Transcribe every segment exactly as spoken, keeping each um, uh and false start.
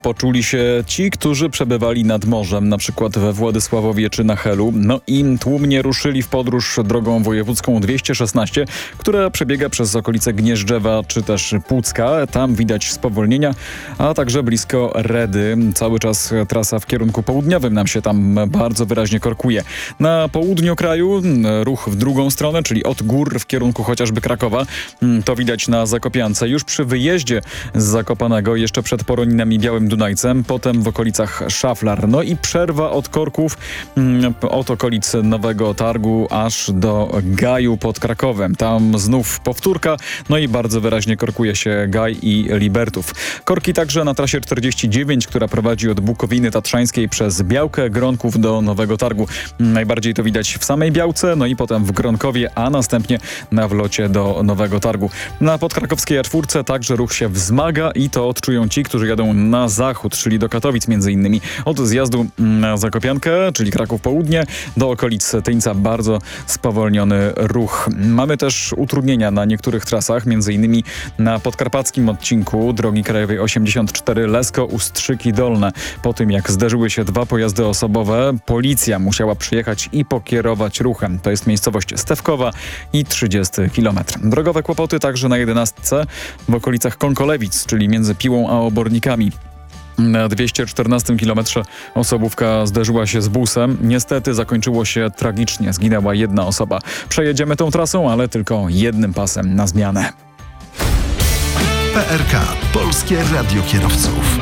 Poczuli się ci, którzy przebywali nad morzem, na przykład we Władysławowie czy na Helu. No i tłumnie ruszyli w podróż drogą wojewódzką dwieście szesnaście, która przebiega przez okolice Gnieżdżewa czy też Pucka. Tam widać spowolnienia, a także blisko Redy. Cały czas trasa w kierunku południowym nam się tam bardzo wyraźnie korkuje. Na południu kraju ruch w drugą stronę, czyli od gór w kierunku chociażby Krakowa. To widać na Zakopiance. Już przy wyjeździe z Zakopanego, jeszcze przed Poroninem i Białym Dunajcem, potem w okolicach Szaflar. No i przerwa od korków mm, od okolic Nowego Targu aż do Gaju pod Krakowem. Tam znów powtórka, no i bardzo wyraźnie korkuje się Gaj i Libertów. Korki także na trasie czterdzieści dziewięć, która prowadzi od Bukowiny Tatrzańskiej przez Białkę, Gronków do Nowego Targu. Najbardziej to widać w samej Białce, no i potem w Gronkowie, a następnie na wlocie do Nowego Targu. Na podkrakowskiej A cztery także ruch się wzmaga i to odczują ci, którzy jadą na zachód, czyli do Katowic między innymi. Od zjazdu na Zakopiankę, czyli Kraków Południe, do okolic Tyńca bardzo spowolniony ruch. Mamy też utrudnienia na niektórych trasach, między innymi na podkarpackim odcinku drogi krajowej osiemdziesiąt cztery Lesko-Ustrzyki Dolne. Po tym jak zderzyły się dwa pojazdy osobowe, policja musiała przyjechać i pokierować ruchem. To jest miejscowość Stewkowa i trzydziesty kilometr. Drogowe kłopoty także na jedenastce w okolicach Konkolewic, czyli między Piłą a Obornikami. Na dwieście czternastym kilometrze osobówka zderzyła się z busem. Niestety zakończyło się tragicznie. Zginęła jedna osoba. Przejedziemy tą trasą, ale tylko jednym pasem na zmianę. P R K. Polskie Radio Kierowców.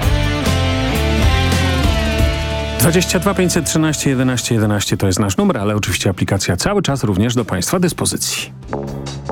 dwadzieścia dwa pięćset trzynaście jedenaście jedenaście to jest nasz numer, ale oczywiście aplikacja cały czas również do Państwa dyspozycji.